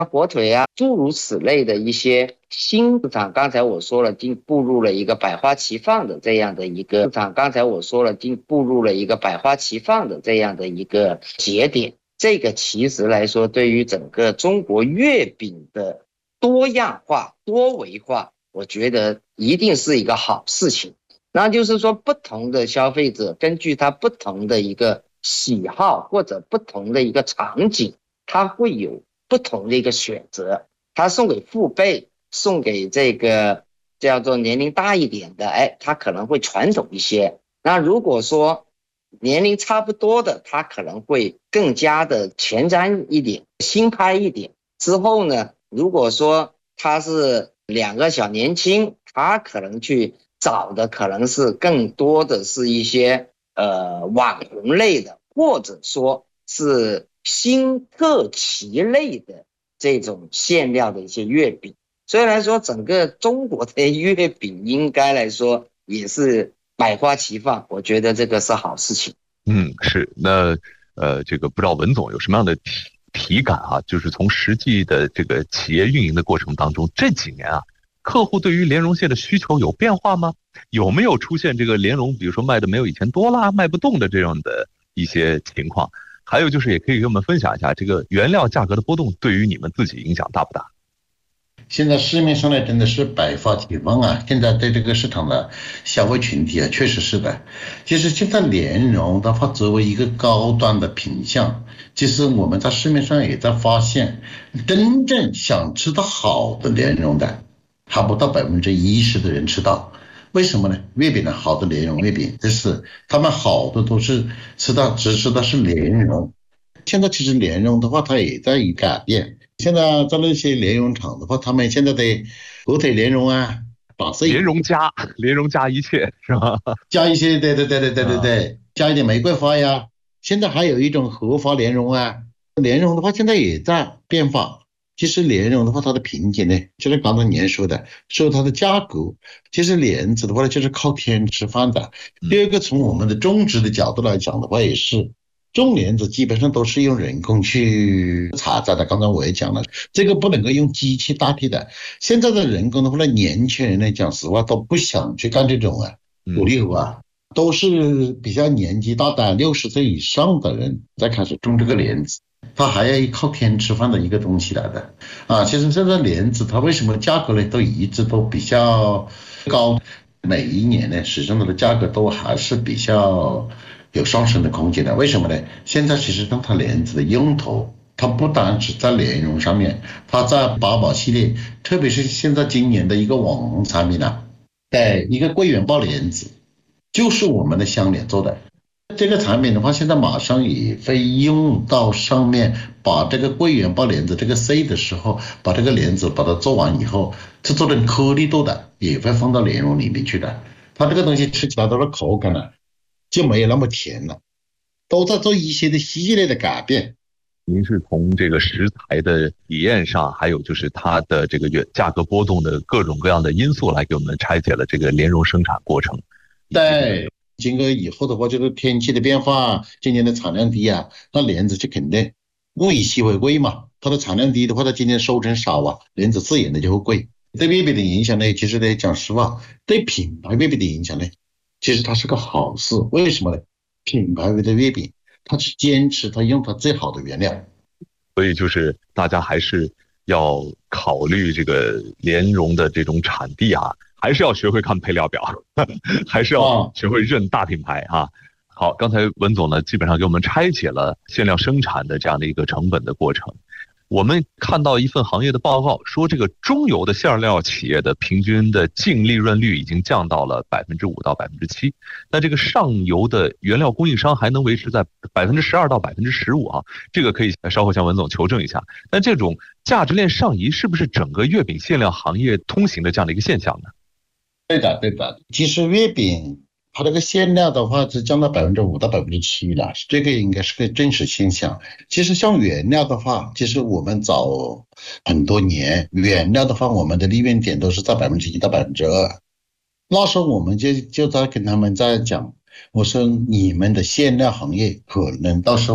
火腿啊，诸如此类的一些新市场，刚才我说了，进步入了一个百花齐放的这样的一个市场，刚才我说了，进步入了一个百花齐放的这样的一个节点。这个其实来说，对于整个中国月饼的多样化、多维化，我觉得一定是一个好事情。那就是说，不同的消费者根据他不同的一个喜好或者不同的一个场景，他会有不同的一个选择。他送给父辈，送给这个叫做年龄大一点的，他可能会传统一些。那如果说年龄差不多的，他可能会更加的前瞻一点，新派一点。之后呢，如果说他是两个小年轻，他可能去找的可能是更多的是一些网红类的，或者说是新特奇类的这种馅料的一些月饼。所以来说，整个中国的月饼应该来说也是百花齐放，我觉得这个是好事情。 是。那这个不知道文总有什么样的体感啊？就是从实际的这个企业运营的过程当中，这几年啊，客户对于莲蓉馅的需求有变化吗？有没有出现这个莲蓉比如说卖的没有以前多啦，卖不动的这样的一些情况？还有就是也可以给我们分享一下这个原料价格的波动对于你们自己影响大不大？ 现在市面上呢真的是百花齐放啊！现在对这个市场的消费群体啊，确实是的。其实现在莲蓉的话，作为一个高端的品项，其实我们在市面上也在发现，真正想吃到好的莲蓉的，还不到10%的人吃到。为什么呢？月饼的好的莲蓉月饼，就是他们好的都是只吃到是莲蓉。现在其实莲蓉的话，它也在改变。现在在那些莲蓉厂的话，他们现在的火腿莲蓉啊， 莲蓉加一切是吧？ 加一些，对，加一点玫瑰花呀。现在还有一种荷花莲蓉啊，莲蓉的话现在也在变化。其实莲蓉的话，它的瓶颈呢，就是刚才您说的，说它的价格，其实莲子的话就是靠天吃饭的。第二个，从我们的种植的角度来讲的话，也是。种莲子基本上都是用人工去采摘的，刚才我也讲了，这个不能够用机器代替的。现在的人工的话呢，年轻人呢，讲实话都不想去干这种苦力活啊，都是比较年纪大的60岁以上的人在开始种这个莲子，它还要靠天吃饭的一个东西来的啊。其实现在莲子它为什么价格呢都一直都比较高，每一年呢始终它的价格都还是比较有上升的空间的。为什么呢？现在其实它莲子的用途，它不单只在莲蓉上面，它在八宝系列，特别是现在今年的一个网红产品啊，一个桂圆包莲子，就是我们的香莲做的。这个产品的话，现在马上也会用到上面，把这个桂圆包莲子这个 C 的时候，把这个莲子把它做完以后，是做成颗粒度的，也会放到莲蓉里面去的。它这个东西吃起来它的口感呢，就没有那么甜了，都在做一些的系列的改变。 您是从这个食材的体验上，还有就是它的这个价格波动的各种各样的因素来给我们拆解了这个莲蓉生产过程。 对，经过以后的话，就是天气的变化，今年的产量低啊，那莲子就肯定物以稀为贵嘛。它的产量低的话，它今年收成少啊，莲子自然的就会贵。对月饼的影响呢，其实呢，讲实话，对品牌月饼的影响呢，其实它是个好事。为什么呢？品牌的月饼，它是坚持它用它最好的原料， 所以就是大家还是要考虑这个莲蓉的这种产地啊，还是要学会看配料表，还是要学会认大品牌啊。好，刚才文总呢基本上给我们拆解了馅料生产的这样的一个成本的过程。我们看到一份行业的报告说，这个中游的馅料企业的平均的净利润率已经降到了5%到7%，那这个上游的原料供应商还能维持在12%到15%啊，这个可以稍后向文总求证一下。但这种价值链上移是不是整个月饼馅料行业通行的这样的一个现象呢？ 对的。其实月饼它这个馅料的话是降到5%到7%了，这个应该是个真实现象。其实像原料的话，其实我们早很多年，原料的话我们的利润点都是在1%到2%。那时候我们就在跟他们在讲，我说你们的馅料行业可能到时候